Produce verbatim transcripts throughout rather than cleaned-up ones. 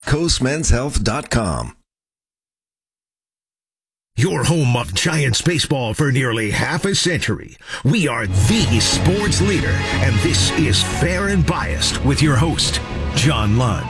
coast men's health dot com. Your home of Giants baseball for nearly half a century. We are the sports leader, and this is Fair and Biased with your host, John Lund.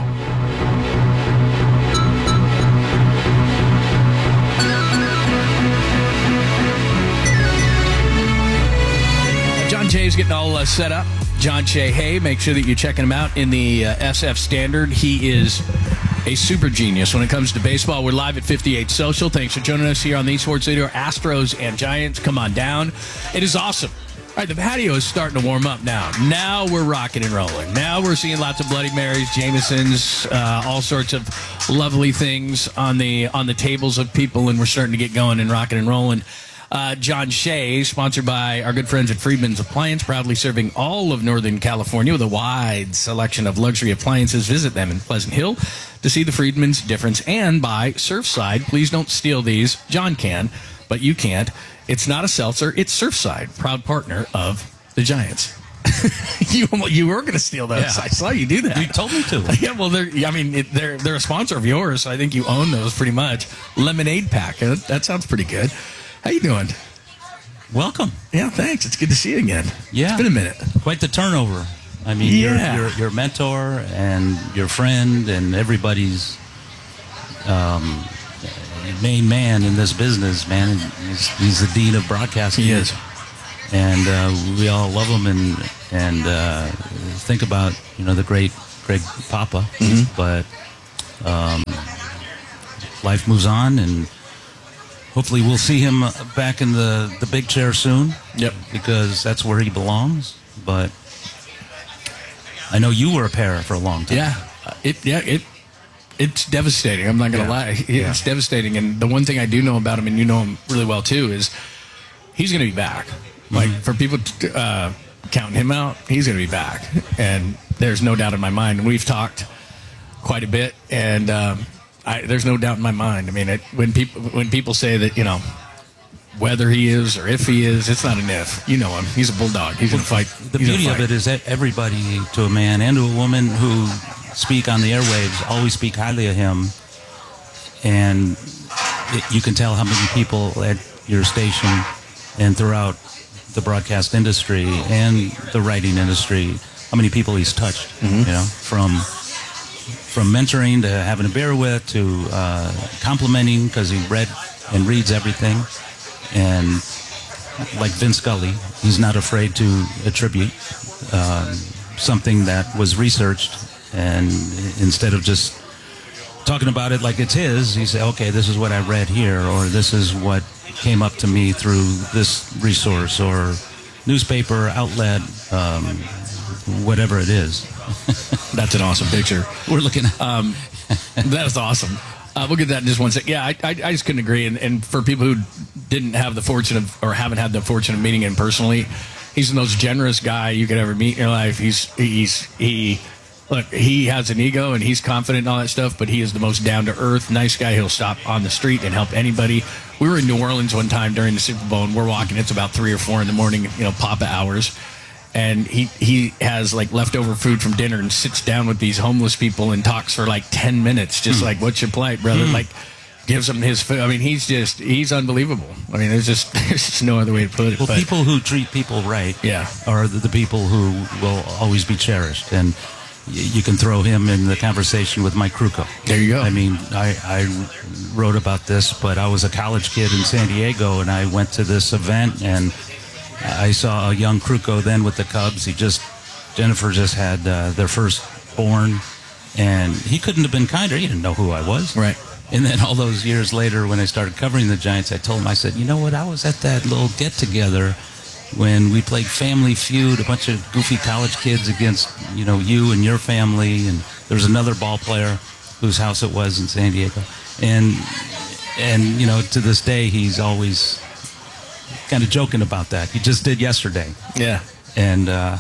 John Shay's getting all uh, set up. John Shay Hay, make sure that you're checking him out in the uh, S F Standard. He is a super genius when it comes to baseball. We're live at fifty-eight Social. Thanks for joining us here on the Sports Leader. Astros and Giants, come on down. It is awesome. All right, the patio is starting to warm up now. Now we're rocking and rolling. Now we're seeing lots of Bloody Marys, Jamesons, uh, all sorts of lovely things on the on the tables of people, and we're starting to get going and rocking and rolling. Uh, John Shay, sponsored by our good friends at Friedman's Appliance, proudly serving all of Northern California with a wide selection of luxury appliances. Visit them in Pleasant Hill to see the Friedman's difference. And by Surfside, please don't steal these. John can, but you can't. It's not a seltzer. It's Surfside, proud partner of the Giants. you you were going to steal those. Yeah. I saw you do that. You told me to. Yeah, well, they're, I mean, it, they're they're a sponsor of yours, so I think you own those pretty much. Lemonade pack. That, that sounds pretty good. How you doing? Welcome. Yeah, thanks. It's good to see you again. Yeah. It's been a minute. Quite the turnover. I mean, yeah. you're, you're, you're a mentor and your friend and everybody's um, main man in this business, man. He's, he's the dean of broadcasting. He is. And uh, we all love him and and uh, think about, you know, the great Greg Papa. Mm-hmm. But um, life moves on, and hopefully we'll see him back in the, the big chair soon. Yep. Because that's where he belongs. But I know you were a pair for a long time. Yeah. It yeah, it it's devastating. I'm not going to Yeah. lie. It's Yeah. devastating. And the one thing I do know about him, and you know him really well too, is he's going to be back. Like, Mm-hmm. for people to, uh, counting him out, he's going to be back. And there's no doubt in my mind. And we've talked quite a bit, and um, I, there's no doubt in my mind. I mean, it, when people when people say that, you know, whether he is or if he is, it's not an if. You know him. He's a bulldog. He's going to fight. The He's beauty gonna of fight. it is that everybody, to a man and to a woman who speak on the airwaves, always speak highly of him. And it, you can tell how many people at your station and throughout the broadcast industry and the writing industry, how many people he's touched, Mm-hmm. you know, from from mentoring to having a beer with to uh, complimenting because he read and reads everything. And like Vince Scully, he's not afraid to attribute um, something that was researched, and instead of just talking about it like it's his, he said, okay, this is what I read here, or this is what came up to me through this resource or newspaper outlet, um, whatever it is. That's an awesome picture. We're looking at Um, that is awesome. Uh, we'll get that in just one second. Yeah, I, I, I just couldn't agree. And, and for people who didn't have the fortune of, or haven't had the fortune of meeting him personally, he's the most generous guy you could ever meet in your life. He's he's he. Look, he has an ego and he's confident and all that stuff, but he is the most down-to-earth, nice guy. He'll stop on the street and help anybody. We were in New Orleans one time during the Super Bowl, and we're walking. It's about three or four in the morning, you know, Papa hours. And he, he has, like, leftover food from dinner and sits down with these homeless people and talks for, like, ten minutes, just mm. like, what's your plight, brother? Mm. Like, gives them his food. I mean, he's just, he's unbelievable. I mean, there's just, there's just no other way to put it. Well, but, people who treat people right yeah. are the, the people who will always be cherished. And you can throw him in the conversation with Mike Krukow. There you go. I mean, I, I wrote about this, but I was a college kid in San Diego, and I went to this event, and I saw a young Krukow then with the Cubs. He just, Jennifer just had uh, their firstborn, and he couldn't have been kinder. He didn't know who I was. Right. And then all those years later, when I started covering the Giants, I told him, I said, you know what, I was at that little get-together when we played Family Feud, a bunch of goofy college kids against, you know, you and your family, and there was another ball player whose house it was in San Diego. And, and you know, to this day, he's always kind of joking about that. He just did yesterday. Yeah. And, uh,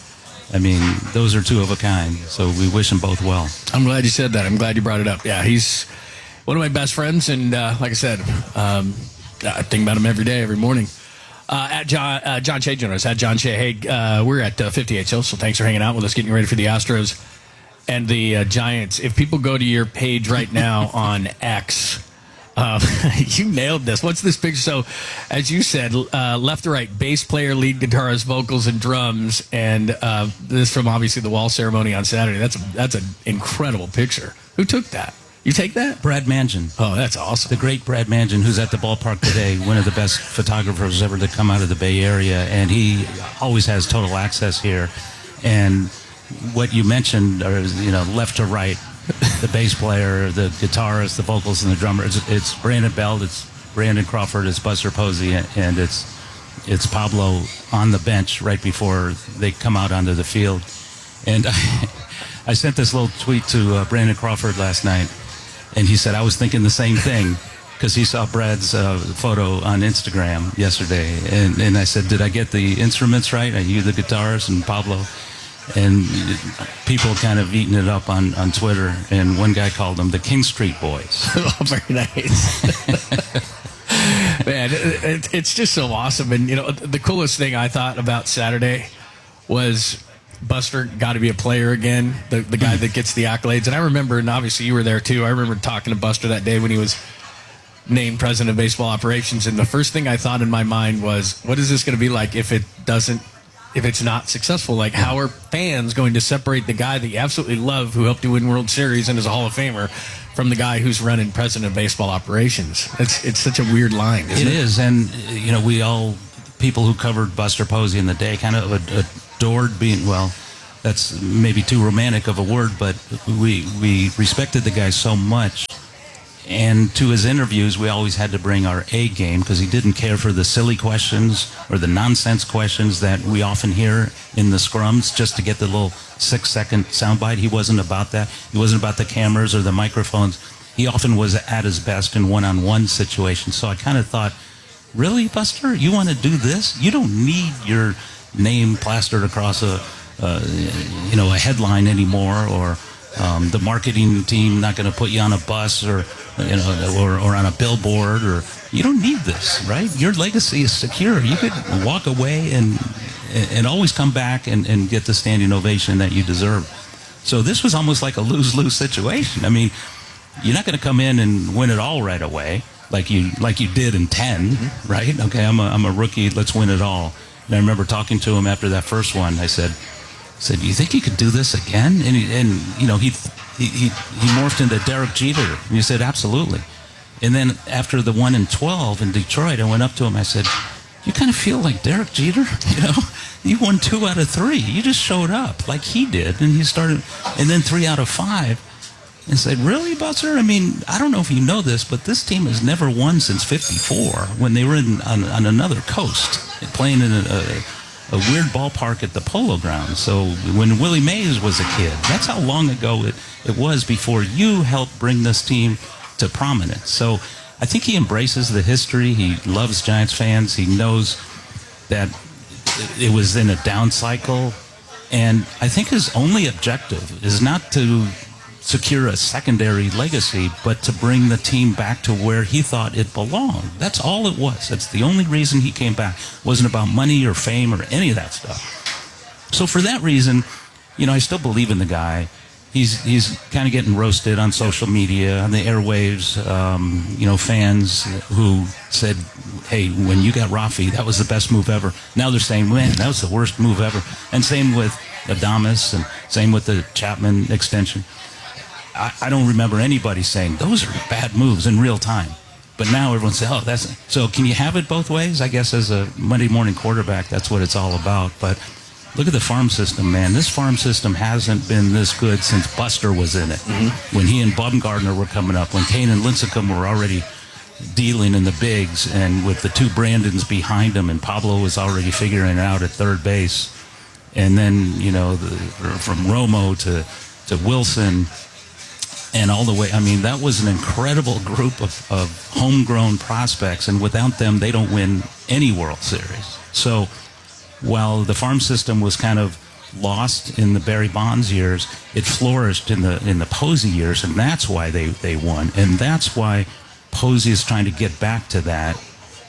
I mean, those are two of a kind, so we wish him both well. I'm glad you said that. I'm glad you brought it up. Yeah, he's one of my best friends, and uh, like I said, um, I think about him every day, every morning. Uh, at John uh, John Shay joined us. At John Shay. Hey, uh, we're at uh, fifty-eight Social. Thanks for hanging out with us, getting ready for the Astros and the uh, Giants. If people go to your page right now on X, uh, you nailed this. What's this picture? So, as you said, uh, left to right, bass player, lead guitarist, vocals, and drums. And uh, this from obviously the wall ceremony on Saturday. That's a, that's an incredible picture. Who took that? You take that? Brad Mangin. Oh, that's awesome. The great Brad Mangin, who's at the ballpark today, one of the best photographers ever to come out of the Bay Area, and he always has total access here. And what you mentioned are, you know, left to right, the bass player, the guitarist, the vocals, and the drummer. It's, it's Brandon Belt, it's Brandon Crawford, it's Buster Posey, and it's it's Pablo on the bench right before they come out onto the field. And I, I sent this little tweet to uh, Brandon Crawford last night. And he said, I was thinking the same thing, because he saw Brad's uh, photo on Instagram yesterday. And, and I said, did I get the instruments right? Are you the guitarist and Pablo? And people kind of eating it up on, on Twitter. And one guy called them the King Street Boys. Oh, very nice. Man, it, it, it's just so awesome. And, you know, the coolest thing I thought about Saturday was Buster got to be a player again, the the guy that gets the accolades. And I remember, and obviously you were there too, I remember talking to Buster that day when he was named president of baseball operations. And the first thing I thought in my mind was, what is this going to be like if it doesn't, if it's not successful? Like, how are fans going to separate the guy that you absolutely love, who helped you win World Series and is a Hall of Famer, from the guy who's running president of baseball operations? It's, it's such a weird line, isn't it? It is. And, you know, we all, people who covered Buster Posey in the day, kind of adored being, well, that's maybe too romantic of a word, but we we respected the guy so much. And to his interviews, we always had to bring our A game, because he didn't care for the silly questions or the nonsense questions that we often hear in the scrums just to get the little six-second soundbite. He wasn't about that. He wasn't about the cameras or the microphones. He often was at his best in one-on-one situations. So I kind of thought, really, Buster? You want to do this? You don't need your name plastered across a, uh, you know, a headline anymore, or um, the marketing team not going to put you on a bus, or you know, or, or on a billboard, or you don't need this, right? Your legacy is secure. You could walk away and and always come back and, and get the standing ovation that you deserve. So this was almost like a lose-lose situation. I mean, you're not going to come in and win it all right away, like you like you did in ten, mm-hmm. right? Okay, I'm a I'm a rookie. Let's win it all. And I remember talking to him after that first one. I said, I said, "Do you think you could do this again?" And he, and you know, he he he he morphed into Derek Jeter. And he said, "Absolutely." And then after the one in twelve in Detroit, I went up to him. I said, "You kind of feel like Derek Jeter, you know? You won two out of three. You just showed up like he did." And he started, and then three out of five. And said, "Really, Buster? I mean, I don't know if you know this, but this team has never won since fifty-four, when they were in, on, on another coast, playing in a, a, a weird ballpark at the Polo Grounds. So when Willie Mays was a kid, that's how long ago it, it was before you helped bring this team to prominence." So I think he embraces the history. He loves Giants fans. He knows that it was in a down cycle. And I think his only objective is not to secure a secondary legacy, but to bring the team back to where he thought it belonged. That's all it was. That's the only reason he came back. It wasn't about money or fame or any of that stuff. So for that reason, you know, I still believe in the guy. He's he's kind of getting roasted on social media, on the airwaves. Um, you know, fans who said, "Hey, when you got Rafi, that was the best move ever." Now they're saying, "Man, that was the worst move ever." And same with Adames, and same with the Chapman extension. I, I don't remember anybody saying those are bad moves in real time. But now everyone says, "Oh, that's..." So can you have it both ways? I guess as a Monday morning quarterback, that's what it's all about. But look at the farm system, man. This farm system hasn't been this good since Buster was in it. Mm-hmm. When he and Bumgarner were coming up, when Kane and Lincecum were already dealing in the bigs, and with the two Brandons behind him, and Pablo was already figuring it out at third base. And then, you know, the, from Romo to, to Wilson, and all the way, I mean, that was an incredible group of, of homegrown prospects, and without them, they don't win any World Series. So while the farm system was kind of lost in the Barry Bonds years, it flourished in the in the Posey years, and that's why they, they won. And that's why Posey is trying to get back to that.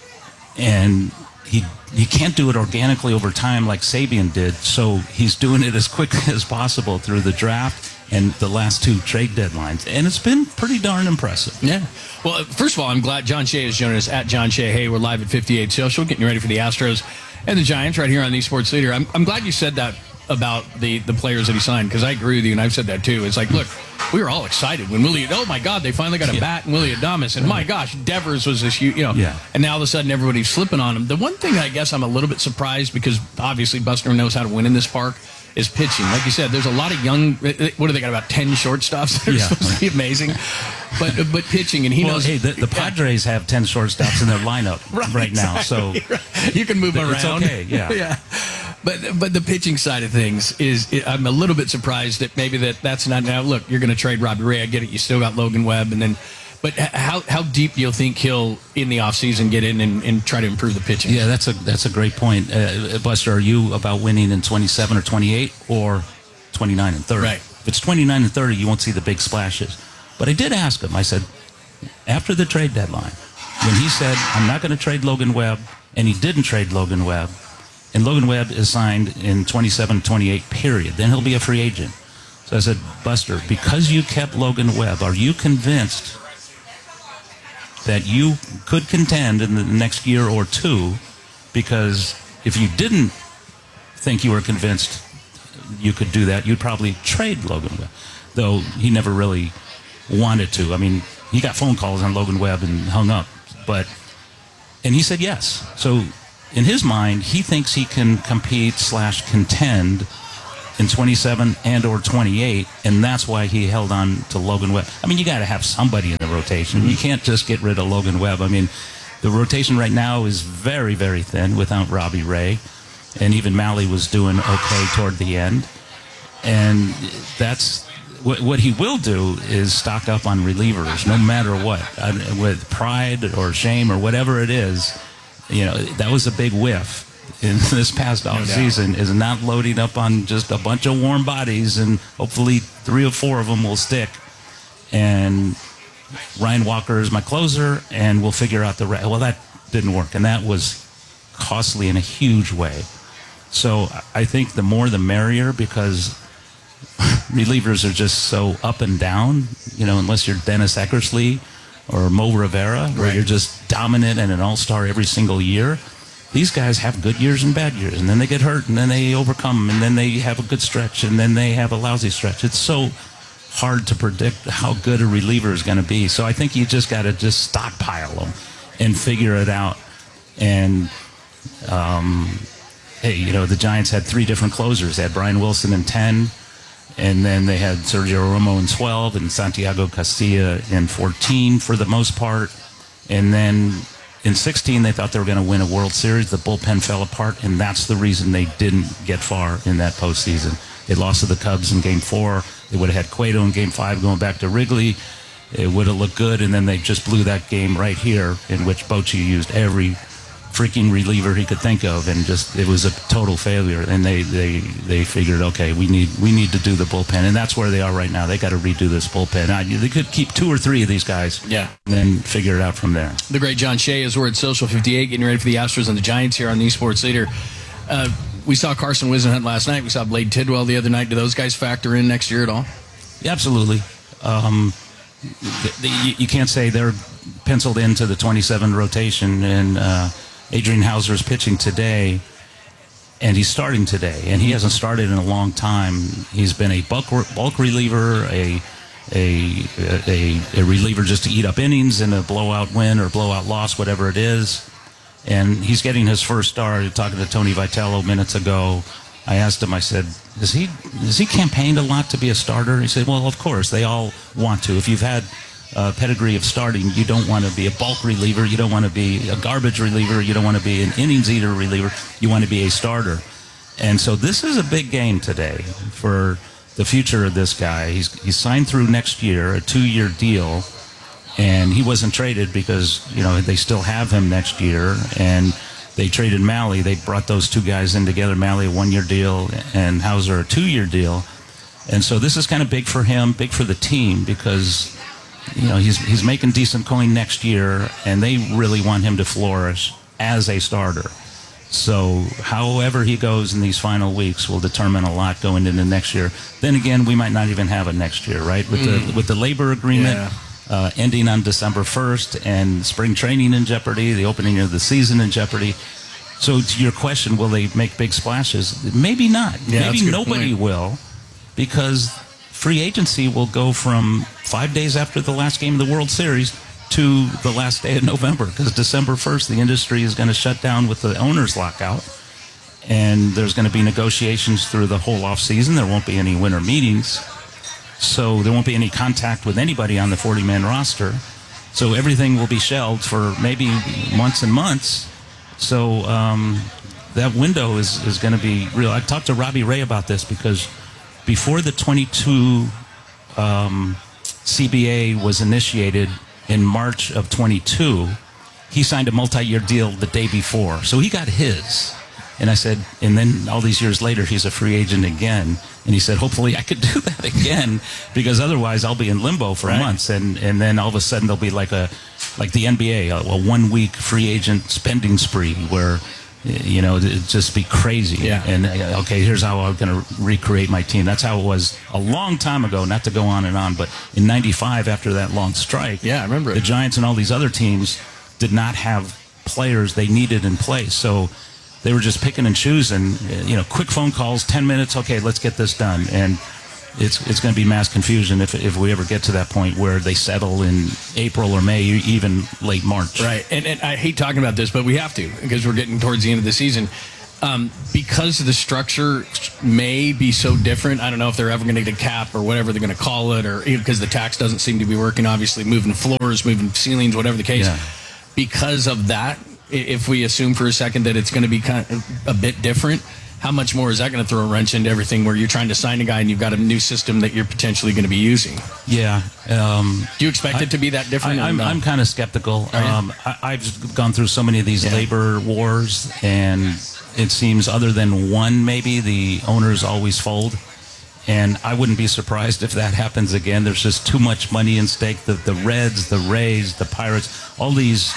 And he he can't do it organically over time like Sabian did, so he's doing it as quickly as possible through the draft and the last two trade deadlines. And it's been pretty darn impressive. Yeah. Well, first of all, I'm glad John Shea has joined us at John Shea. Hey, we're live at fifty-eight Social, getting you ready for the Astros and the Giants right here on the Sports Leader. I'm, I'm glad you said that about the, the players that he signed, because I agree with you, and I've said that too. It's like, look, we were all excited when Willie, oh my God, they finally got a yeah. bat in Willie Adames, and my gosh, Devers was this huge, you know, yeah. and now all of a sudden everybody's flipping on him. The one thing I guess I'm a little bit surprised, because obviously Buster knows how to win in this park, is pitching. Like you said, there's a lot of young, what do they got, about ten shortstops that are yeah. supposed to be amazing, but but pitching, and he well, knows. Hey, the, the Padres have ten shortstops in their lineup right, right now, exactly, so right. you can move them it's around. Okay, yeah. yeah. But but the pitching side of things is, I'm a little bit surprised that maybe that that's not, now look, you're going to trade Robbie Ray, I get it, you still got Logan Webb, and then, but how how deep do you think he'll, in the offseason, get in and, and try to improve the pitching? Yeah, that's a that's a great point. Uh, Buster, are you about winning in twenty-seven or twenty-eight or twenty-nine and thirty? Right. If it's twenty-nine and thirty, you won't see the big splashes. But I did ask him, I said, after the trade deadline, when he said, I'm not going to trade Logan Webb, and he didn't trade Logan Webb, and Logan Webb is signed in twenty-seven twenty-eight, period. Then he'll be a free agent. So I said, Buster, because you kept Logan Webb, are you convinced that you could contend in the next year or two? Because if you didn't think you were convinced you could do that, you'd probably trade Logan Webb. Though he never really wanted to. I mean, he got phone calls on Logan Webb and hung up. But, and he said yes. So, in his mind, he thinks he can compete slash contend in twenty-seven and or twenty-eight, and that's why he held on to Logan Webb. I mean, you got to have somebody in the rotation. Mm-hmm. You can't just get rid of Logan Webb. I mean, the rotation right now is very, very thin without Robbie Ray, and even Malley was doing okay toward the end. And that's what, what he will do is stock up on relievers, no matter what, uh, with pride or shame or whatever it is. You know, that was a big whiff in this past off season, is not loading up on just a bunch of warm bodies, and hopefully three or four of them will stick. And Ryan Walker is my closer, and we'll figure out the rest. Well, that didn't work, and that was costly in a huge way. So I think the more the merrier, because relievers are just so up and down, you know, unless you're Dennis Eckersley or Mo Rivera, where right. you're just dominant and an all-star every single year. These guys have good years and bad years, and then they get hurt, and then they overcome, and then they have a good stretch, and then they have a lousy stretch. It's so hard to predict how good a reliever is going to be. So I think you just got to just stockpile them and figure it out. And, um, hey, you know, the Giants had three different closers. They had Brian Wilson in ten, and then they had Sergio Romo in twelve, and Santiago Castilla in fourteen for the most part. And then in sixteen, they thought they were going to win a World Series. The bullpen fell apart, and that's the reason they didn't get far in that postseason. They lost to the Cubs in Game four. They would have had Cueto in Game five going back to Wrigley. It would have looked good, and then they just blew that game right here, in which Bochy used every freaking reliever he could think of, and just it was a total failure. And they they they figured, okay, we need we need to do the bullpen, and that's where they are right now. They got to redo this bullpen. I, they could keep two or three of these guys, yeah, and then figure it out from there. The great John Shea is we're at Social fifty-eight, getting ready for the Astros and the Giants here on the Sports Leader. Uh, we saw Carson Whisenhunt last night. We saw Blade Tidwell the other night. Do those guys factor in next year at all? Yeah, absolutely. Um, the, the, you, you can't say they're penciled into the twenty-seven rotation, and uh, Adrian Hauser's pitching today, and he's starting today, and he hasn't started in a long time. He's been a bulk, bulk reliever, a, a a a reliever just to eat up innings in a blowout win or blowout loss, whatever it is. And he's getting his first start. Talking to Tony Vitello minutes ago, I asked him, I said, "Is he is he campaigned a lot to be a starter?" He said, "Well, of course, they all want to. If you've had a pedigree of starting, you don't want to be a bulk reliever. You don't want to be a garbage reliever. You don't want to be an innings eater reliever. You want to be a starter." And so this is a big game today for the future of this guy. He's he's signed through next year, a two-year deal, and he wasn't traded because, you know, they still have him next year. And they traded Malley. They brought those two guys in together, Malley a one-year deal and Hauser a two-year deal. And so this is kind of big for him, big for the team, because, you know, he's he's making decent coin next year, and they really want him to flourish as a starter. So however he goes in these final weeks will determine a lot going into next year. Then again, we might not even have it next year, right? With mm. the with the labor agreement yeah. uh, ending on December first and spring training in jeopardy, the opening of the season in jeopardy. So to your question, will they make big splashes? Maybe not. Yeah, Maybe nobody point. will, because free agency will go from five days after the last game of the World Series to the last day of November, because December first, the industry is going to shut down with the owners' lockout, and there's going to be negotiations through the whole off season. There won't be any winter meetings, so there won't be any contact with anybody on the forty-man roster. So everything will be shelved for maybe months and months. So um, that window is, is going to be real. I talked to Robbie Ray about this, because before the twenty-two um, C B A was initiated in March of twenty-two, he signed a multi-year deal the day before. So he got his. And I said, and then all these years later, he's a free agent again. And he said, hopefully I could do that again, because otherwise I'll be in limbo for right. months. And, and then all of a sudden there'll be like a, like the N B A, a, a one-week free agent spending spree where, you know, it'd just be crazy. Yeah. And, okay, here's how I'm going to recreate my team. That's how it was a long time ago, not to go on and on, but in ninety-five, after that long strike, yeah, I remember it. The Giants and all these other teams did not have players they needed in place. So they were just picking and choosing, you know, quick phone calls, ten minutes, okay, let's get this done. And it's it's going to be mass confusion if if we ever get to that point where they settle in April or May, even late March. Right. And, and I hate talking about this, but we have to, because we're getting towards the end of the season. Um, because the structure may be so different, I don't know if they're ever going to get a cap or whatever they're going to call it, or because the tax doesn't seem to be working, obviously, moving floors, moving ceilings, whatever the case. Yeah. Because of that, if we assume for a second that it's going to be kind of a bit different, how much more is that going to throw a wrench into everything, where you're trying to sign a guy and you've got a new system that you're potentially going to be using? Yeah. Um, Do you expect I, it to be that different? I, I'm, no? I'm kind of skeptical. Um, I, I've gone through so many of these yeah. labor wars, and it seems other than one, maybe, the owners always fold. And I wouldn't be surprised if that happens again. There's just too much money in stake. The, the Reds, the Rays, the Pirates, all these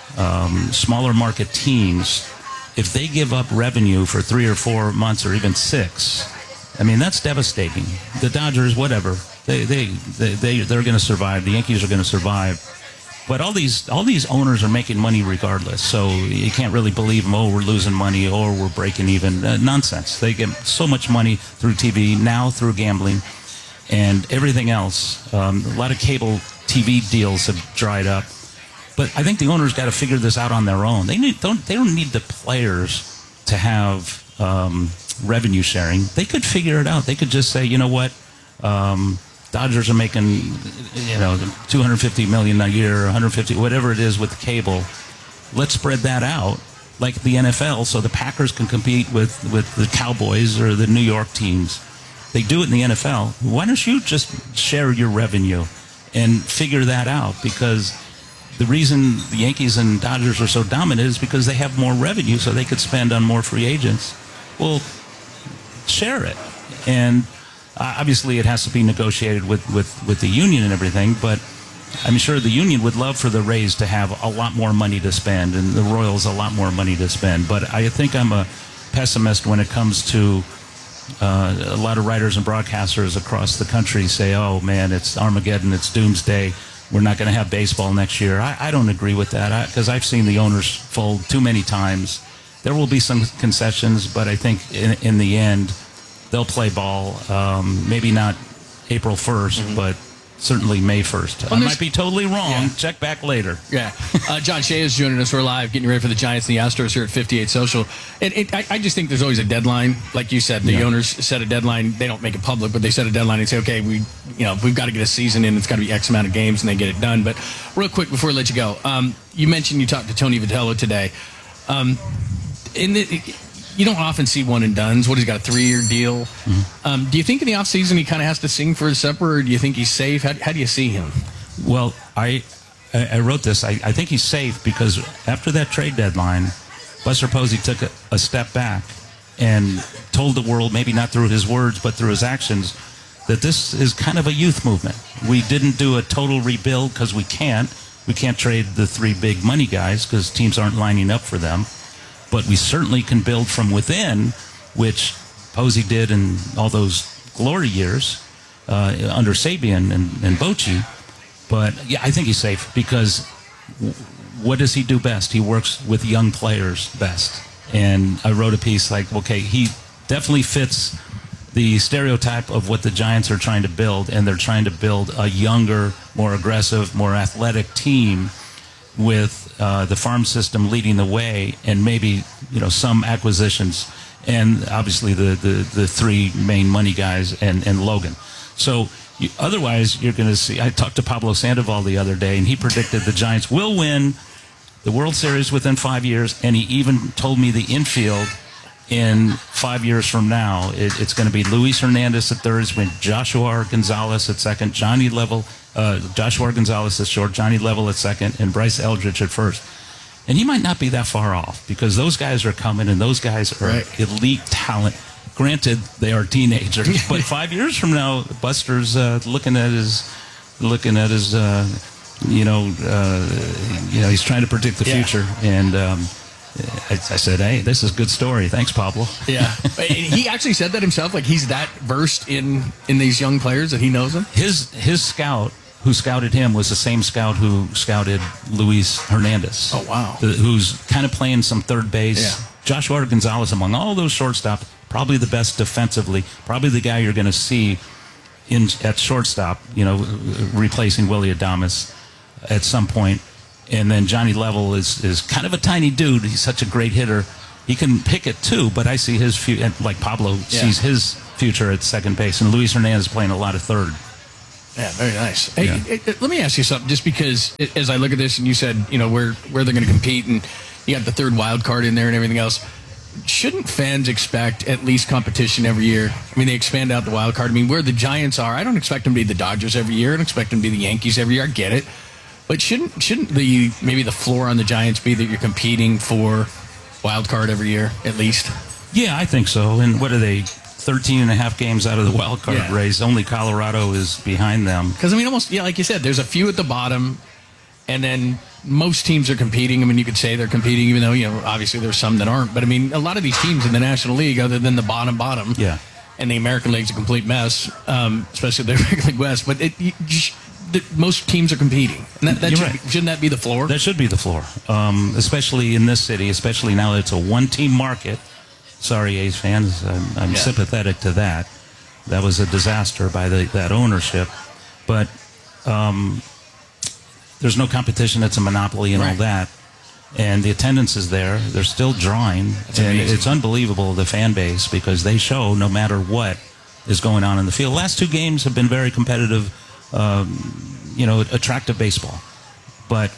um, smaller market teams, if they give up revenue for three or four months or even six, I mean, that's devastating. The Dodgers, whatever, they, they, they, they, they're going to survive. The Yankees are going to survive. But all these all these owners are making money regardless, so you can't really believe them, oh, we're losing money or we're breaking even. Uh, nonsense. They get so much money through T V, now through gambling, and everything else. Um, a lot of cable T V deals have dried up. But I think the owners got to figure this out on their own. They need, don't they don't need the players to have um, revenue sharing. They could figure it out. They could just say, you know what, um, Dodgers are making, you know, two hundred fifty million dollars a year, one hundred fifty, whatever it is with cable. Let's spread that out like the N F L, so the Packers can compete with, with the Cowboys or the New York teams. They do it in the N F L. Why don't you just share your revenue and figure that out? Because the reason the Yankees and Dodgers are so dominant is because they have more revenue, so they could spend on more free agents. Well, share it. And uh, obviously it has to be negotiated with, with, with the union and everything, but I'm sure the union would love for the Rays to have a lot more money to spend and the Royals a lot more money to spend. But I think I'm a pessimist when it comes to uh, a lot of writers and broadcasters across the country say, oh, man, it's Armageddon, it's doomsday. We're not going to have baseball next year. I, I don't agree with that, because I've seen the owners fold too many times. There will be some concessions, but I think in, in the end, they'll play ball. Um, maybe not April first, mm-hmm. but certainly May first. Well, I might be totally wrong. Yeah. Check back later. Yeah. Uh, John Shea is joining us. We're live, getting ready for the Giants and the Astros here at fifty-eight Social. And it, I, I just think there's always a deadline. Like you said, the yeah. owners set a deadline. They don't make it public, but they set a deadline and say, okay, we, you know, we've got to get a season in. It's got to be X amount of games, and they get it done. But real quick before we let you go, um, you mentioned you talked to Tony Vitello today. Um, in the... You don't often see one and dones. What, he's got a three-year deal. Mm-hmm. Um, do you think in the offseason he kind of has to sing for his supper, or do you think he's safe? How, how do you see him? Well, I I wrote this. I, I think he's safe because after that trade deadline, Buster Posey took a, a step back and told the world, maybe not through his words but through his actions, that this is kind of a youth movement. We didn't do a total rebuild because we can't. We can't trade the three big money guys because teams aren't lining up for them. but we certainly can build from within, which Posey did in all those glory years uh, under Sabian and, and Bochy. But yeah, I think he's safe because w- what does he do best? He works with young players best. And I wrote a piece like, okay, he definitely fits the stereotype of what the Giants are trying to build, and they're trying to build a younger, more aggressive, more athletic team with uh, the farm system leading the way, and maybe you know some acquisitions, and obviously the the, the three main money guys and, and Logan. So you, otherwise, you're going to see. I talked to Pablo Sandoval the other day, and he predicted the Giants will win the World Series within five years, and he even told me the infield in five years from now, it, it's going to be Luis Hernandez at third, it's going to be Joshua Gonzalez at second, Johnny Level, uh, Joshua Gonzalez at short, Johnny Level at second, and Bryce Eldridge at first. And he might not be that far off because those guys are coming, and those guys are right. elite talent. Granted, they are teenagers, but five years from now, Buster's uh, looking at his, looking at his. Uh, You know, uh, you know, he's trying to predict the yeah. future, and um, I, I said, "Hey, this is a good story. Thanks, Pablo." Yeah, he actually said that himself. Like he's that versed in in these young players that he knows them. His his scout who scouted him was the same scout who scouted Luis Hernandez. Oh wow! The, who's kind of playing some third base. Yeah. Joshua Gonzalez, among all those shortstops, probably the best defensively. Probably the guy you're going to see in at shortstop. You know, replacing Willie Adames at some point. And then Johnny Level is, is kind of a tiny dude. He's such a great hitter. He can pick it too, but I see his future, like Pablo yeah. sees his future at second base, and Luis Hernandez playing a lot of third. Yeah, very nice. Hey, Yeah. hey, let me ask you something, just because as I look at this, and you said, you know, where, where they're going to compete, and you got the third wild card in there and everything else, shouldn't fans expect at least competition every year? I mean, they expand out the wild card. I mean, where the Giants are, I don't expect them to be the Dodgers every year. I don't expect them to be the Yankees every year. I get it. But shouldn't shouldn't the maybe the floor on the Giants be that you're competing for wild card every year at least? Yeah, I think so. And what are they, thirteen and a half games out of the wild card Yeah. race? Only Colorado is behind them. Because I mean, almost yeah, like you said, there's a few at the bottom, and then most teams are competing. I mean, you could say they're competing, even though you know obviously there's some that aren't. But I mean, a lot of these teams in the National League, other than the bottom bottom, Yeah. and the American League's a complete mess, um, especially the American League West. But it. You, you, that most teams are competing. And that, that You're should, right. shouldn't that be the floor? That should be the floor, um, especially in this city, especially now that it's a one-team market. Sorry, A's fans, I'm, I'm Yeah. sympathetic to that. That was a disaster by the, that ownership. But um, there's no competition. It's a monopoly and Right. all that. And the attendance is there. They're still drawing. That's and amazing. it's unbelievable, the fan base, because they show no matter what is going on in the field. Last two games have been very competitive. Um, you know, attractive baseball. But,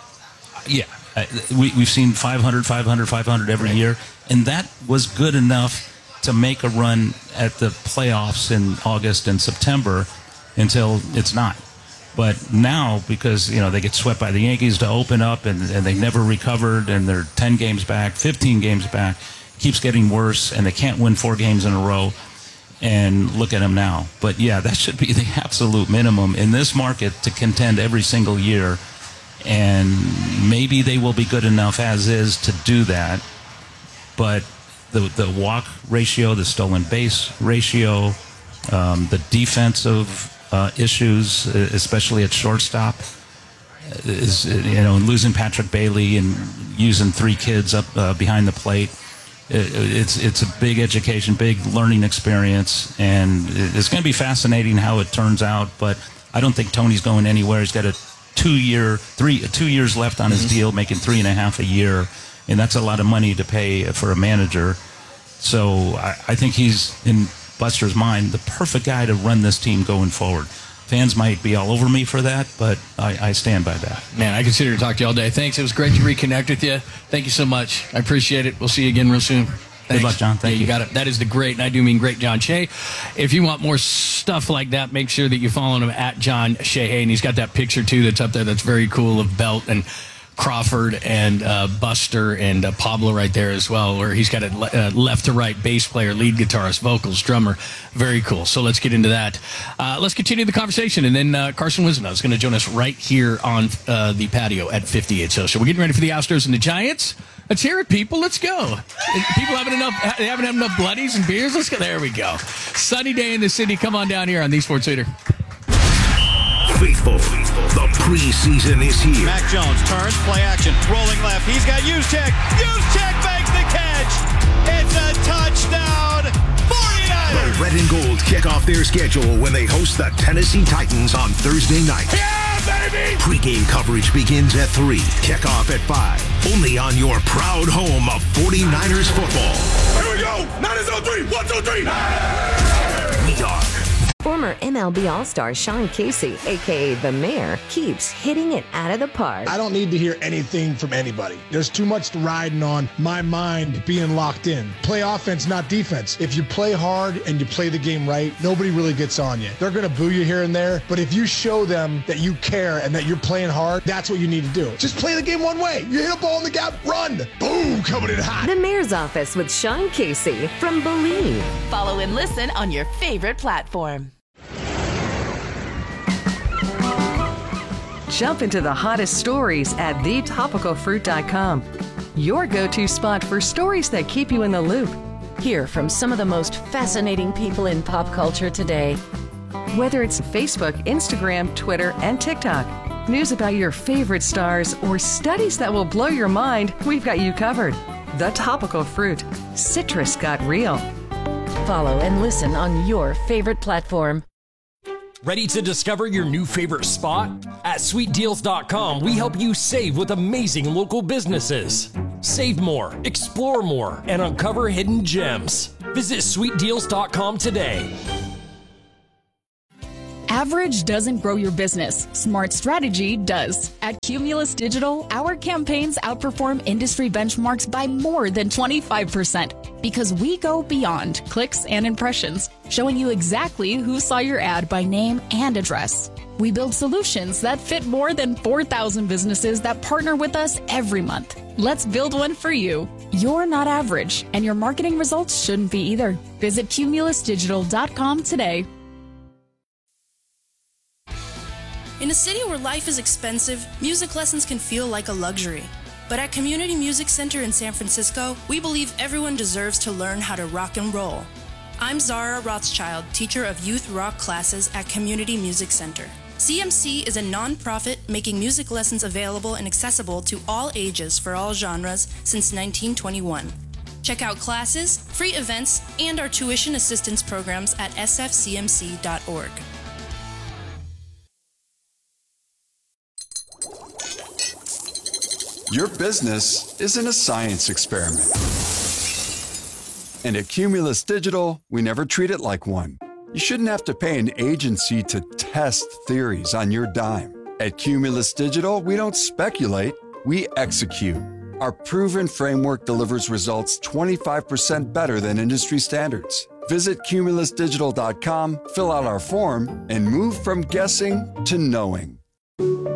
yeah, I- we, we've seen five hundred, five hundred, five hundred every Right. year, and that was good enough to make a run at the playoffs in August and September until it's not. But now, because, you know, they get swept by the Yankees to open up, and, and they never recovered, and they're ten games back, fifteen games back, keeps getting worse, and they can't win four games in a row. And look at them now. But, yeah, that should be the absolute minimum in this market to contend every single year. And maybe they will be good enough as is to do that. But the the walk ratio, the stolen base ratio, um, the defensive uh, issues, especially at shortstop, is, you know, losing Patrick Bailey and using three kids up uh, behind the plate. It's it's a big education, big learning experience, and it's going to be fascinating how it turns out. But I don't think Tony's going anywhere. He's got a two-year, three two years left on his deal, making three and a half a year, and that's a lot of money to pay for a manager. So I, I think he's, in Buster's mind, the perfect guy to run this team going forward. Fans might be all over me for that, but I, I stand by that. Man, I consider to talk to you all day. Thanks. It was great to reconnect with you. Thank you so much. I appreciate it. We'll see you again real soon. Thanks. Good luck, John. Thank yeah, you. you. got it. That is the great, and I do mean great, John Shea. If you want more stuff like that, make sure that you follow him at John Shea. And he's got that picture, too, that's up there that's very cool of Belt and Crawford and uh, Buster and uh, Pablo right there as well, where he's got a le- uh, left to right bass player, lead guitarist, vocals, drummer. Very cool. So let's get into that. Uh, let's continue the conversation, and then uh, Carson Wisdom is going to join us right here on uh, the patio at fifty-eight Social. We're getting ready for the Astros and the Giants. Let's hear it, people. Let's go. People having enough, they haven't had enough bloodies and beers. Let's go. There we go. Sunny day in the city. Come on down here on the Sports Leader. Faithful, the preseason is here. Mac Jones turns, play action, rolling left. He's got Juszczyk. Juszczyk makes the catch. It's a touchdown. forty-niners. The red and gold kick off their schedule when they host the Tennessee Titans on Thursday night. Yeah, baby! Pre-game coverage begins at three. Kickoff at five. Only on your proud home of forty-niners football. Here we go. Niners on three. One, two, three. We are. Former M L B All-Star Sean Casey, a k a. The Mayor, keeps hitting it out of the park. I don't need to hear anything from anybody. There's too much riding on my mind being locked in. Play offense, not defense. If you play hard and you play the game right, nobody really gets on you. They're going to boo you here and there, but if you show them that you care and that you're playing hard, that's what you need to do. Just play the game one way. You hit a ball in the gap, run. Boom, coming in hot. The Mayor's Office with Sean Casey from Believe. Follow and listen on your favorite platform. Jump into the hottest stories at the topical fruit dot com. Your go-to spot for stories that keep you in the loop. Hear from some of the most fascinating people in pop culture today. Whether it's Facebook, Instagram, Twitter, and TikTok, news about your favorite stars, or studies that will blow your mind, we've got you covered. The Topical Fruit. Citrus got real. Follow and listen on your favorite platform. Ready to discover your new favorite spot? At sweet deals dot com, we help you save with amazing local businesses. Save more, explore more, and uncover hidden gems. Visit sweet deals dot com today. Average doesn't grow your business. Smart strategy does. At Cumulus Digital, our campaigns outperform industry benchmarks by more than twenty-five percent because we go beyond clicks and impressions, showing you exactly who saw your ad by name and address. We build solutions that fit more than four thousand businesses that partner with us every month. Let's build one for you. You're not average, and your marketing results shouldn't be either. Visit cumulus digital dot com today. In a city where life is expensive, music lessons can feel like a luxury. But at Community Music Center in San Francisco, we believe everyone deserves to learn how to rock and roll. I'm Zara Rothschild, teacher of youth rock classes at Community Music Center. C M C is a non-profit making music lessons available and accessible to all ages for all genres since nineteen twenty-one. Check out classes, free events, and our tuition assistance programs at s f c m c dot org. Your business isn't a science experiment. And at Cumulus Digital, we never treat it like one. You shouldn't have to pay an agency to test theories on your dime. At Cumulus Digital, we don't speculate, we execute. Our proven framework delivers results twenty-five percent better than industry standards. Visit cumulus digital dot com, fill out our form, and move from guessing to knowing.